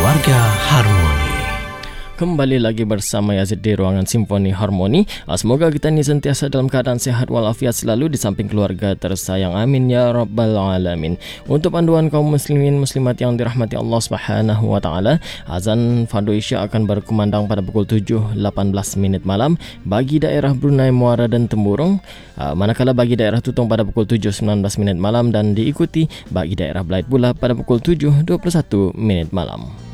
Keluarga Harmoni. Kembali lagi bersama Yazid di Ruangan Simfoni Harmoni. Semoga kita ini sentiasa dalam keadaan sehat walafiat selalu di samping keluarga tersayang. Amin ya rabbal alamin. Untuk panduan kaum muslimin muslimat yang dirahmati Allah Subhanahu wa taala, azan fardu Isya akan berkumandang pada pukul 7.18 malam bagi daerah Brunei, Muara dan Temburong, manakala bagi daerah Tutong pada pukul 7.19 malam dan diikuti bagi daerah Belait pula pada pukul 7.21 malam.